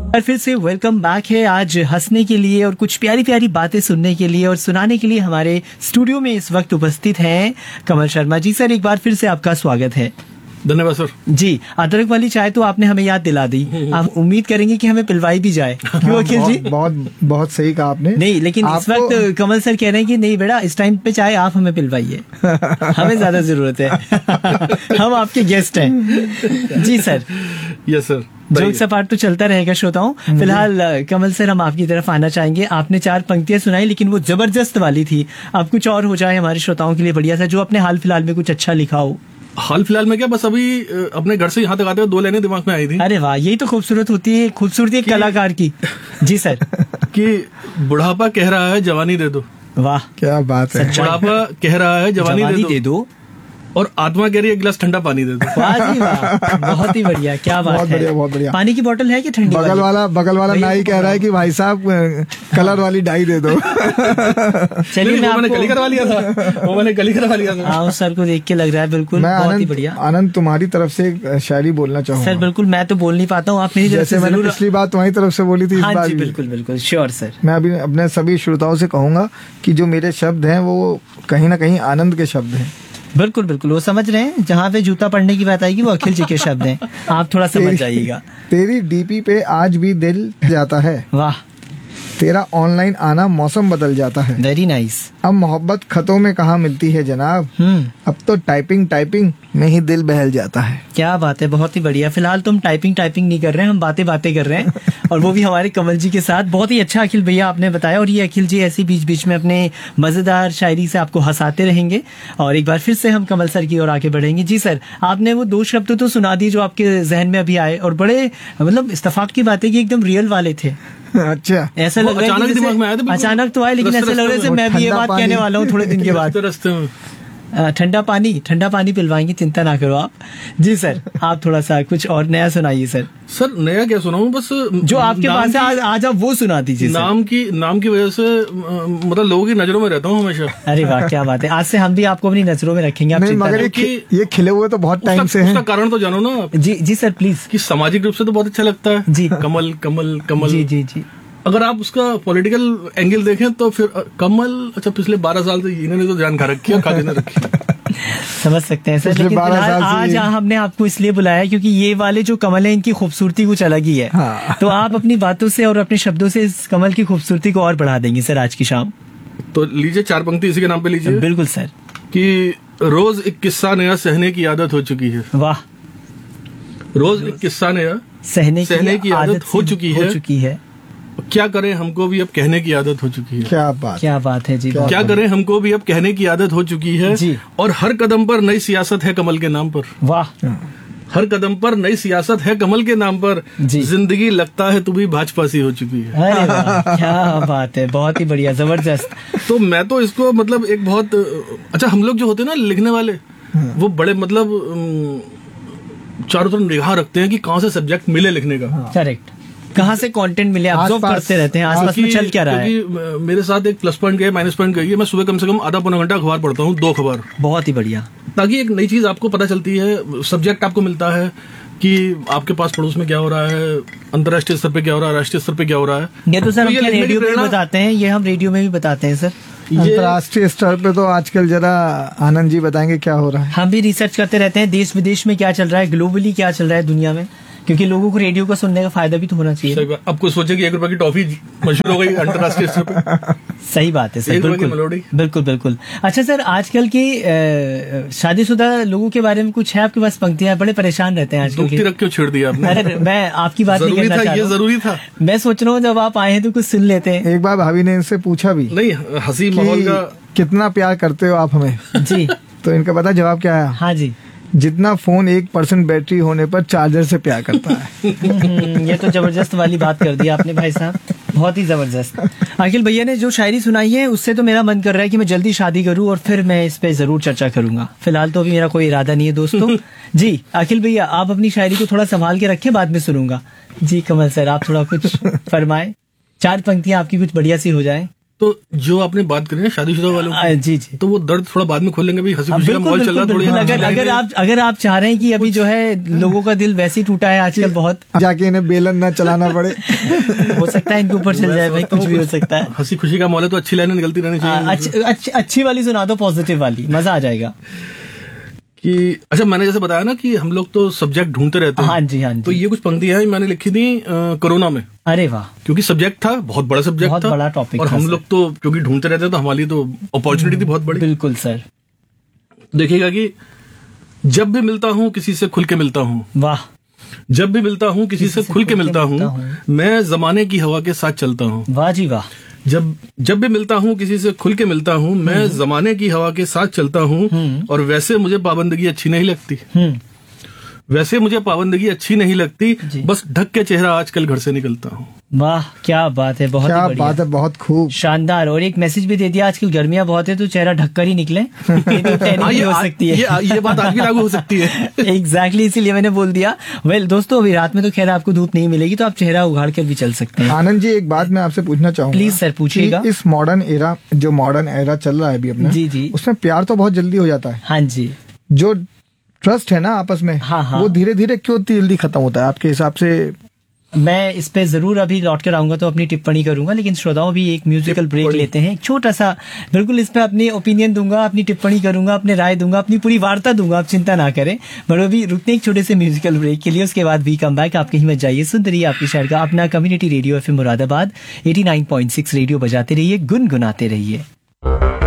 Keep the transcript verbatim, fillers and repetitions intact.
और फिर से वेलकम बैक है आज हंसने के लिए और कुछ प्यारी प्यारी बातें सुनने के लिए और सुनाने के लिए हमारे स्टूडियो में इस वक्त उपस्थित हैं कमल शर्मा जी। सर एक बार फिर से आपका स्वागत है। धन्यवाद सर जी। अदरक वाली चाय तो आपने हमें याद दिला दी, आप उम्मीद करेंगे कि हमें पिलवाई भी जाए। क्यों अखिल जी? बहुत बहुत सही कहा आपने। नहीं लेकिन इस वक्त कमल सर कह रहे हैं कि नहीं बेटा इस टाइम पे चाय आप हमें पिलवाइए, हमें ज्यादा जरूरत है। हम आपके गेस्ट हैं। जी सर। Yes sir. जोक सपाट तो चलता रहेगा श्रोताओं। फिलहाल कमल सर हम आपकी तरफ आना चाहेंगे। आपने चार पंक्तियां सुनाई लेकिन वो जबरदस्त वाली थी। अब कुछ और हो जाए हमारे श्रोताओं के लिए बढ़िया सा, जो अपने हाल फिलहाल में कुछ अच्छा लिखा हो। हाल फिलहाल में क्या, बस अभी अपने घर से यहाँ तक आते हुए दो लाइनें दिमाग में आई थी। अरे वाह, यही तो खूबसूरत होती है, खूबसूरती एक कलाकार की। जी सर। कि बुढ़ापा कह रहा है जवानी दे दो। वाह क्या बात है। बुढ़ापा कह रहा है जवानी, जवानी दे, दे दो, दो और आत्मा कह रही है एक गिलास ठंडा पानी दे दो। वाह जी वाह, बहुत ही बढ़िया, क्या बात बहुत है। बढ़िया, बहुत बढ़िया। पानी की बोतल है कि ठंडी? बगल वाला बगल वाला नाई कह रहा है कि भाई साहब कलर वाली डाई दे दो। चलिए मैं मैंने कली करवा लिया था, वो मैंने कली करवा लिया था। हाँ उस सर को देख के लग रहा है बिल्कुल बहुत ही बढ़िया। आनंद तुम्हारी तरफ से एक शायरी बोलना चाहूँगा। सर बिल्कुल, मैं तो बोल नहीं पाता हूँ, आप मेरी तरफ से मैंने पिछली बात तुम्हारी तरफ से बोली थी, इस बार बिल्कुल बिल्कुल श्योर सर। मैं अभी अपने सभी श्रोताओं से कहूंगा कि जो मेरे शब्द हैं वो कहीं ना कहीं आनंद के शब्द हैं। बिल्कुल बिल्कुल, वो समझ रहे हैं, जहाँ पे जूता पड़ने की बात आएगी वो अखिल जी के शब्द हैं, आप थोड़ा समझ जाइएगा। तेरी डीपी पे आज भी दिल जाता है। वाह। तेरा ऑनलाइन आना मौसम बदल जाता है। Very nice. अब मोहब्बत खतों में कहाँ मिलती है जनाब, अब तो टाइपिंग टाइपिंग में ही दिल बहल जाता है। क्या बात है, बहुत ही बढ़िया। फिलहाल तो हम टाइपिंग टाइपिंग नहीं कर रहे हैं, हम बातें बातें कर रहे हैं और वो भी हमारे कमल जी के साथ। बहुत ही अच्छा अखिल भैया आपने बताया, और ये अखिल जी ऐसी बीच बीच में अपने मजेदार शायरी से आपको हंसाते रहेंगे। और एक बार फिर से हम कमल सर की ओर आगे बढ़ेंगे। जी सर, आपने वो दो शब्द तो सुना दिए जो आपके जहन में अभी आए, और बड़े मतलब इत्तेफाक की बातें की, एकदम रियल वाले थे। अच्छा, ऐसा लग रहा है दिमाग में आया, अचानक तो आए, लेकिन ऐसा लग रहा है मैं भी ये बात कहने वाला हूँ थोड़े दिन के बाद। रास्ते में ठंडा पानी ठंडा पानी पिलवाएंगे, चिंता ना करो आप। जी सर, आप थोड़ा सा कुछ और नया सुनाइए सर। सर नया क्या सुनाऊं, बस जो आपके पास है आज, आज आप वो सुना दीजिए। नाम की नाम की वजह से मतलब लोगों की नजरों में रहता हूँ हमेशा। अरे वाह, क्या बात है। आज से हम भी आपको अपनी नजरों में रखेंगे। आप नहीं, मगर ये, ये खिले हुए तो बहुत टाइम से हैं। उसका कारण तो जानो ना। जी जी सर प्लीज। कि सामाजिक रूप से तो बहुत अच्छा लगता है जी। कमल कमल कमल। जी जी जी। अगर आप उसका पॉलिटिकल एंगल देखें तो फिर कमल, अच्छा पिछले बारह साल से इन्होंने तो जान खा रखी है, खाते न रखी। समझ सकते हैं सर, लेकिन आज हमने आपको इसलिए बुलाया क्योंकि ये वाले जो कमल है इनकी खूबसूरती कुछ अलग ही है। हाँ। तो आप अपनी बातों से और अपने शब्दों से इस कमल की खूबसूरती को और बढ़ा देंगे सर आज की शाम। तो लीजिए चार पंक्ति इसी के नाम पे लीजिए। बिल्कुल सर। कि रोज एक किस्सा नया सहने की आदत हो चुकी है। वाह। रोज एक किस्सा नया सहने, सहने की आदत हो चुकी है, हो चुकी है। क्या करें हमको भी अब कहने की आदत हो चुकी है। क्या बात क्या बात है जी। क्या, क्या करें हमको भी अब कहने की आदत हो चुकी है जी। और हर कदम पर नई सियासत है कमल के नाम पर। वाह। हर कदम पर नई सियासत है कमल के नाम पर। जिंदगी लगता है तू भी भाजपा सी हो चुकी है। अरे वाह, क्या बात है, बहुत ही बढ़िया, जबरदस्त। तो मैं तो इसको मतलब एक बहुत अच्छा, हम लोग जो होते हैं ना लिखने वाले, वो बड़े मतलब चारों तरफ निगाह रखते हैं कि कहाँ से सब्जेक्ट मिले लिखने का। करेक्ट, कहाँ से कंटेंट मिले, ऑब्जर्व करते रहते हैं आसपास में चल क्या रहा है। क्योंकि मेरे साथ एक प्लस पॉइंट गया, माइनस पॉइंट गई है, मैं सुबह कम से कम आधा पौना घंटा अखबार पढ़ता हूँ, दो अखबार। बहुत ही बढ़िया। ताकि एक नई चीज आपको पता चलती है, सब्जेक्ट आपको मिलता है कि आपके पास पड़ोस में क्या हो रहा है, अंतर्राष्ट्रीय स्तर पे क्या हो रहा है, राष्ट्रीय स्तर पे क्या हो रहा है। ये तो सर हम रेडियो में बताते हैं, ये हम रेडियो में भी बताते हैं सर। अंतर्राष्ट्रीय स्तर पे तो आजकल जरा आनंद जी बताएंगे क्या हो रहा है। हम भी रिसर्च करते रहते हैं, देश विदेश में क्या चल रहा है, ग्लोबली क्या चल रहा है दुनिया में, क्योंकि लोगों को रेडियो का सुनने का फायदा भी तो होना चाहिए। सही बात। अब कोई सोचे कि एक रुपए की टॉफी मशहूर हो गई अंतर्राष्ट्रीय स्तर पे। सही बात है सर, बिल्कुल बिल्कुल बिल्कुल। अच्छा सर, आजकल के शादीशुदा लोगों के बारे में कुछ है आपके पास पंक्तियां? बड़े परेशान रहते हैं आजकल के। रख क्यों छेड़ दिया आपने? अरे मैं आपकी बात नहीं करना चाह रहा हूं, ये जरूरी था। मैं सोच रहा हूँ जब आप आए हैं तो कुछ सुन लेते हैं। एक बार भाभी ने इनसे पूछा भी, नहीं हंसी माहौल का, कितना प्यार करते हो आप हमें? जी। तो इनका पता जवाब क्या आया? हाँ जी, जितना फोन एक परसेंट बैटरी होने पर चार्जर से प्यार करता है। ये तो जबरदस्त वाली बात कर दी आपने भाई साहब, बहुत ही जबरदस्त। अखिल भैया ने जो शायरी सुनाई है उससे तो मेरा मन कर रहा है कि मैं जल्दी शादी करूं और फिर मैं इस पे जरूर चर्चा करूंगा। फिलहाल तो अभी मेरा कोई इरादा नहीं है दोस्तों। जी अखिल भैया, आप अपनी शायरी को थोड़ा संभाल के रखें, बाद में सुनूंगा। जी कमल सर, आप थोड़ा कुछ फरमाएं, चार पंक्तियां आपकी कुछ बढ़िया सी हो जाए। तो जो आपने बात करी ना शादीशुदा वालों आ, जी जी तो वो दर्द थोड़ा बाद में खोलेंगे भाई, हंसी हाँ, खुशी का बिल्कुल माहौल चल रहा है, बिल्कुल, थोड़ी बिल्कुल। अगर अगर आप अगर आप चाह रहे हैं कि अभी जो है लोगों का दिल वैसे ही टूटा है आजकल बहुत, जाके इन्हें बेलन ना चलाना पड़े। हो सकता है इनके ऊपर चल जाए भाई, कुछ भी हो सकता है। हंसी खुशी का माहौल है तो अच्छी लाइनें निकलती रहनी हाँ, चाहिए। अच्छी अच्छी अच्छी वाली सुना दो, पॉजिटिव वाली, मजा आ जाएगा। कि अच्छा मैंने जैसे बताया ना कि हम लोग तो सब्जेक्ट ढूंढते रहते हैं। हाँ जी हाँ जी। तो ये कुछ पंक्तियां मैंने लिखी थी कोरोना में। अरे वाह, क्योंकि सब्जेक्ट था, बहुत बड़ा सब्जेक्ट बहुत था, बड़ा टॉपिक और था हम सर। लोग तो क्योंकि ढूंढते रहते हैं तो हमारे लिए तो अपॉर्चुनिटी थी बहुत बड़ी। बिल्कुल सर। देखिएगा कि जब भी मिलता हूँ किसी से खुल के मिलता हूँ, वाह, जब भी मिलता हूँ किसी से खुल के मिलता हूँ, मैं जमाने की हवा के साथ चलता हूँ। वाह जी वाह। जब जब भी मिलता हूँ किसी से खुल के मिलता हूँ, मैं जमाने की हवा के साथ चलता हूँ, और वैसे मुझे पाबंदगी अच्छी नहीं लगती। हम्म, वैसे मुझे पाबंदगी अच्छी नहीं लगती, जी। बस ढक के चेहरा आजकल घर से निकलता हूँ। वाह क्या बात है, बहुत ही क्या बढ़िया, बात है, बहुत खूब। शानदार। और एक मैसेज भी दे दिया, आजकल गर्मियां बहुत है तो चेहरा ढककर ही निकले, ये तो टैनिंग हाँ, भी ये हो आ- सकती है। ये ये बात आज भी लागू हो सकती है। एग्जैक्टली exactly, इसीलिए मैंने बोल दिया। वेल well, दोस्तों, अभी रात में तो खैर आपको धूप नहीं मिलेगी, तो आप चेहरा उघाड़ कर भी चल सकते हैं। आनंद जी, एक बात मैं आपसे पूछना चाहूंगा। प्लीज सर, पूछिएगा। कि इस मॉडर्न एरा, जो मॉडर्न एरा चल रहा है अभी अपना, जी जी, उसमें प्यार तो बहुत जल्दी हो जाता है। हाँ जी। जो ट्रस्ट है ना आपस में, हाँ, हाँ। वो धीरे धीरे क्यों इतनी जल्दी खत्म होता है आपके हिसाब से? मैं इस पे जरूर अभी लौट कर आऊंगा तो अपनी टिप्पणी करूंगा, लेकिन श्रोताओं भी एक म्यूजिकल ब्रेक लेते हैं, एक छोटा सा। बिल्कुल इस पे अपनी ओपिनियन दूंगा, अपनी टिप्पणी करूंगा, अपने राय दूंगा, अपनी पूरी वार्ता दूंगा, आप चिंता ना करें। बट अभी रुकते हैं एक छोटे से म्यूजिकल ब्रेक के लिए, उसके बाद वी कम बैक। आप कहीं मत जाइए, सुनते रहिए आपके शहर का अपना community radio FM Moradabad eighty nine point six. Radio बजाते रहिए, गुनगुनाते रहिए।